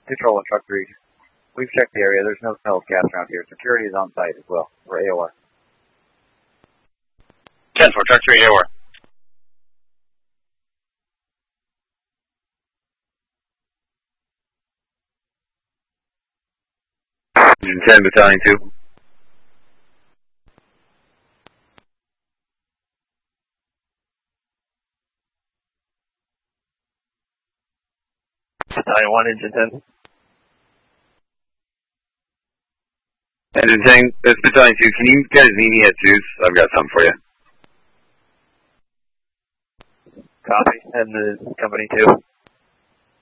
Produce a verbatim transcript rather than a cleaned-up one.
Control and Truck three. We've checked the area. There's no smell of gas around here. Security is on site as well. We're A O R. ten four, Truck three, A O R. Engine ten, Battalion two. Battalion one, Engine ten. Engine ten, it's Battalion two. Can you guys meet me at Zeus? I've got something for you. Copy. And the company two.